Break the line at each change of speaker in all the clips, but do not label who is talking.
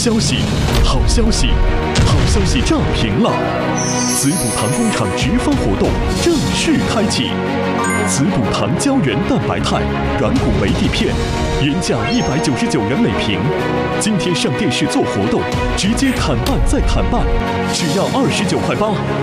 消息，好消息，好消息炸屏了！滋补堂工厂直发活动正式开启，滋补堂胶原蛋白肽软骨维 D 片，原价199元每瓶，今天上电视做活动，直接砍半再砍半，只要29.8块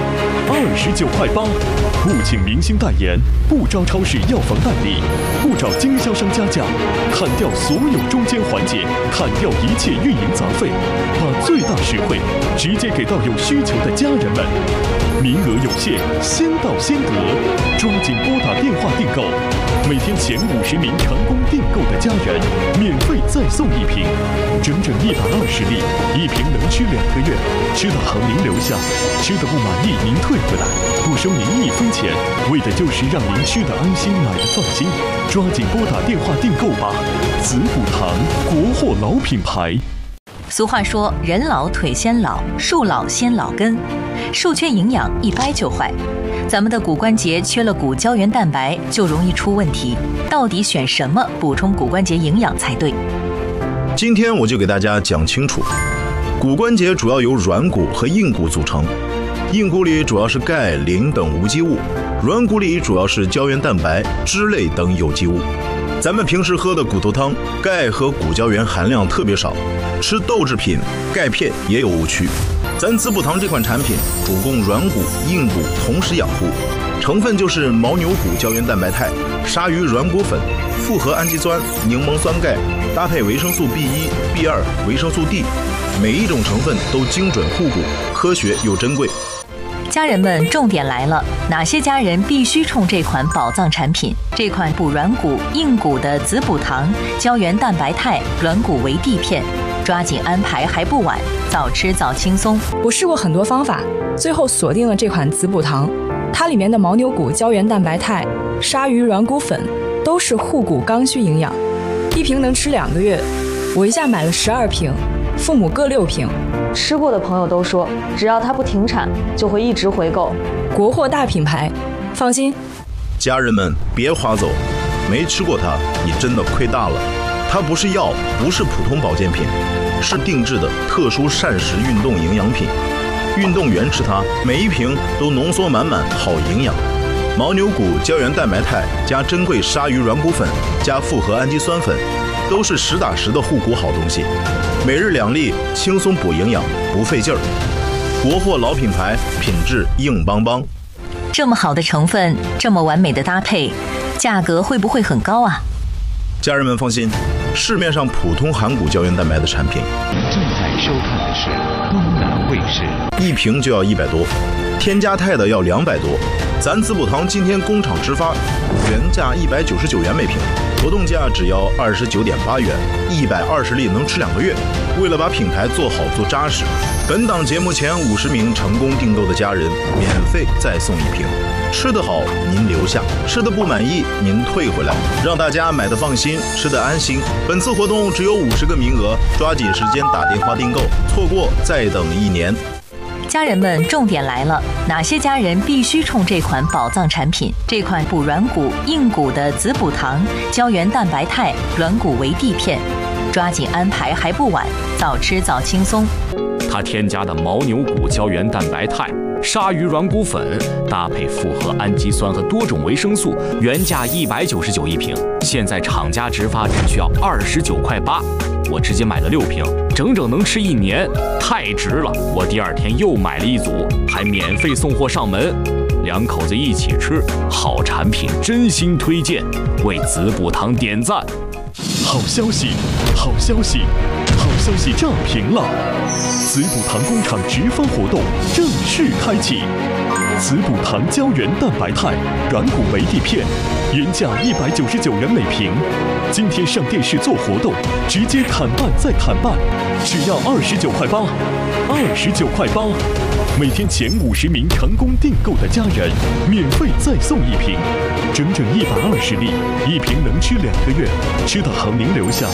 ，29.8块。不请明星代言，不招超市药房代理，不找经销商加价，砍掉所有中间环节，砍掉一切运营杂费，把最大实惠直接给到有需求的家人们。名额有限，先到先得，抓紧拨打电话订购。每天前50名成功订购的家人，免费再送一瓶，整整120粒，一瓶能吃2个月，吃到行您留下，吃的不满意您退回来，不收您1分钱，为的就是让您吃的安心，买的放心。抓紧拨打电话订购吧，滋补堂国货老品牌。
俗话说，人老腿先老，树老先老根，树缺营养一掰就坏。咱们的骨关节缺了骨胶原蛋白，就容易出问题。到底选什么补充骨关节营养才对？
今天我就给大家讲清楚。骨关节主要由软骨和硬骨组成，硬骨里主要是钙、磷等无机物，软骨里主要是胶原蛋白、脂类等有机物。咱们平时喝的骨头汤，钙和骨胶原含量特别少，吃豆制品、钙片也有误区。咱滋补堂这款产品主攻软骨、硬骨同时养护，成分就是牦牛骨胶原蛋白肽、鲨鱼软骨粉、复合氨基酸、柠檬酸钙，搭配维生素 B1、B2、维生素 D， 每一种成分都精准护骨，科学又珍贵。
家人们，重点来了，哪些家人必须冲这款宝藏产品？这款补软骨、硬骨的滋补堂胶原蛋白肽软骨维 D 片，抓紧安排还不晚，早吃早轻松。
我试过很多方法，最后锁定了这款滋补堂。它里面的牦牛骨胶原蛋白肽、鲨鱼软骨粉都是护骨刚需营养，一瓶能吃2个月。我一下买了12瓶，父母各6瓶。
吃过的朋友都说，只要它不停产，就会一直回购。
国货大品牌，放心。
家人们别划走，没吃过它，你真的亏大了。它不是药，不是普通保健品，是定制的特殊膳食运动营养品。运动员吃它，每一瓶都浓缩满满好营养。牦牛骨胶原蛋白肽加珍贵鲨鱼软骨粉加复合氨基酸粉，都是实打实的护骨好东西。每日2粒，轻松补营养，不费劲儿。国货老品牌，品质硬邦邦。
这么好的成分，这么完美的搭配，价格会不会很高啊？
家人们放心，市面上普通含骨胶原蛋白的产品，
正在收看的是东南卫视，
一瓶就要100多，添加肽的要200多。咱滋补堂今天工厂直发，原价199元每瓶，活动价只要29.8元，120粒能吃2个月。为了把品牌做好做扎实，本档节目前50名成功订购的家人，免费再送1瓶。吃得好您留下，吃得不满意您退回来，让大家买得放心，吃得安心。本次活动只有50个名额，抓紧时间打电话订购，错过再等1年。
家人们，重点来了，哪些家人必须冲这款宝藏产品？这款补软骨、硬骨的滋补堂胶原蛋白肽软骨维 D 片，抓紧安排还不晚，早吃早轻松。
它添加的牦牛骨胶原蛋白肽、鲨鱼软骨粉，搭配复合氨基酸和多种维生素，原价199一瓶，现在厂家直发只需要29.8块，我直接买了6瓶，整整能吃1年，太值了！我第2天又买了1组，还免费送货上门，2口子一起吃，好产品真心推荐，为滋补堂点赞。
好消息，好消息，好消息炸屏了！滋补堂工厂直发活动正式开启，滋补堂胶原蛋白肽软骨维 D 片，原价199元每瓶，今天上电视做活动，直接砍半再砍半，只要29.8块，每天前50名成功订购的家人，免费再送1瓶，整整120粒，一瓶能吃2个月，吃到行您留下，